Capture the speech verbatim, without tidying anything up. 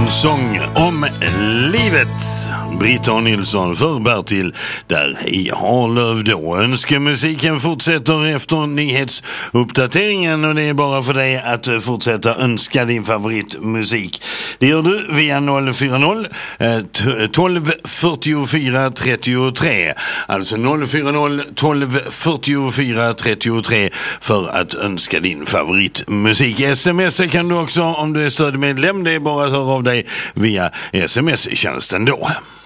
En sång om livet. Britta Nilsson för Bertil där i Harlöv då. Önskemusiken fortsätter efter nyhetsuppdateringen och det är bara för dig att fortsätta önska din favoritmusik. Det gör du via noll fyra noll tolv fyrtiofyra trettiotre. Alltså noll fyra noll tolv fyrtiofyra trettiotre för att önska din favoritmusik. Sms kan du också om du är stödmedlem. Det är bara att höra av dig via sms-tjänsten då.